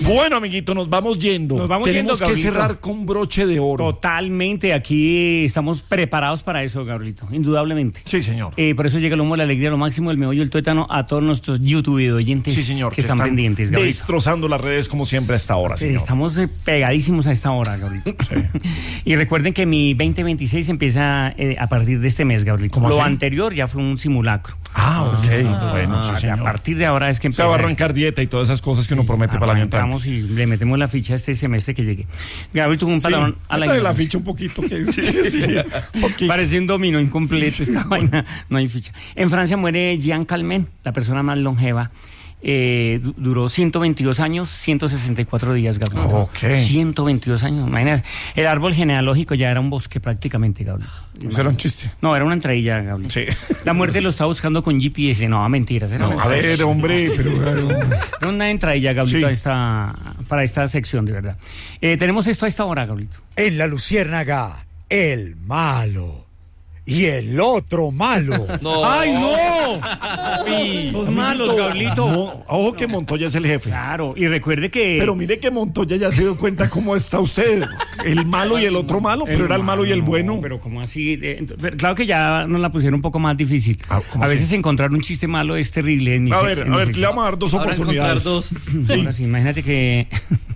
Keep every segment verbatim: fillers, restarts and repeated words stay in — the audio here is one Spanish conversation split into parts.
Bueno, amiguito, nos vamos yendo. Nos vamos Tenemos yendo, que cerrar con broche de oro. Totalmente, aquí estamos preparados para eso, Gabrielito, indudablemente. Sí, señor. Eh, por eso llega el humo, la alegría, lo máximo, el meollo, el tuétano, a todos nuestros YouTube oyentes Sí, señor, que, están, pendientes, Gabrielito. Destrozando las redes como siempre a esta hora, Sí, señor. estamos eh, pegadísimos a esta hora, Gabrielito. Sí. Y recuerden que mi veinte veintiséis empieza eh, a partir de este mes, Gabrielito. ¿Cómo Lo así? anterior ya fue un simulacro. Ah, ok. Ah, bueno, sí, Ah, señor. a partir de ahora es que Se empieza. va a arrancar dieta y todas esas cosas que uno promete para el año entrante. Arrancamos y le metemos la ficha este semestre que llegue. Gabrielito, un palabra Sí, a la métale la ignorancia. ficha un poquito. Que, sí, sí, un poquito. Parece un dominó incompleto esta vaina, no hay ficha. En Francia muere Jean Calment, la persona más longeva. Eh, du- duró ciento veintidós años, ciento sesenta y cuatro días, Gabriel. Ok. ciento veintidós años, imagínate. El árbol genealógico ya era un bosque prácticamente, Gabriel. Eso era un chiste. No, era una entradilla, Gabriel. Sí. La muerte lo estaba buscando con G P S. No, mentiras. Era No, una a ver, entradilla. hombre, pero... Era una entradilla, Gabriel, Sí. para, esta, para esta sección, de verdad. Eh, tenemos esto a esta hora, Gabriel. En la Luciérnaga, el malo. Y el otro malo. No. ¡Ay, no! Uy, Los malos, Gabrielito. Mo- Ojo que Montoya es el jefe. Claro, y recuerde que... Pero mire que Montoya ya se dio cuenta cómo está usted. El malo y el otro malo, pero era el malo y el no, bueno. Pero como así, Eh, ent- pero claro que ya nos la pusieron un poco más difícil. Ah, ¿cómo a así? veces encontrar un chiste malo es terrible. En mi A se- ver, en a mi ver, sección. le vamos a dar dos Ahora encontrar oportunidades. dos. Ahora sí, imagínate que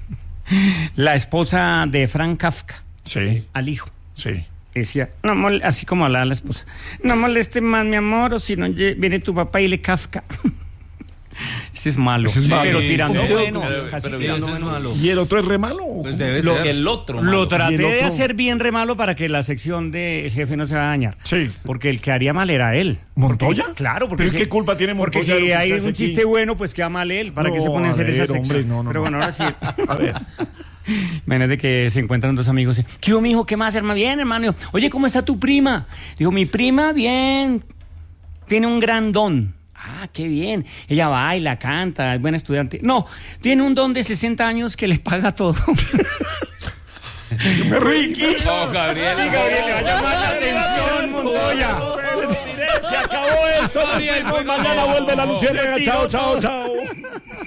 la esposa de Frank Kafka, Sí, al hijo, sí. decía, no mol- así como hablaba la esposa, no moleste más mi amor, o si no lle- viene tu papá y le Kafka. Este es malo, Ese es malo. pero Sí, tirando sí, bueno, pero- casi pero tirando ese es bueno. malo. ¿Y el otro es re malo? Pues debe Lo- ser el otro. Lo malo. traté ¿Y el de otro? hacer bien re malo para que la sección del jefe no se va a dañar. Sí. Porque el que haría mal era él. ¿Montoya? Porque- claro, porque ¿Pero si- qué culpa tiene Porque Montoya de si lo que hay usted hace un aquí? chiste bueno, pues queda mal él. ¿Para qué No, se pone a hacer a esa ver, sección? hombre, no, no, Pero no. bueno, ahora sí. A ver. Imagínate que se encuentran dos amigos. y, ¿Qué hubo, mijo? ¿Qué más, hermano? Bien, hermano. Y yo, oye, ¿cómo está tu prima? Dijo, mi prima, bien. Tiene un gran don. Ah, qué bien. Ella baila, canta, es buena estudiante. No, tiene un don de sesenta años que le paga todo. Me reí. No, Gabriel. Gabriel, le va a llamar la atención, Montoya. Se acabó esto, Gabriel. Mañana vuelve la Luciérnaga. Chao, chao, chao.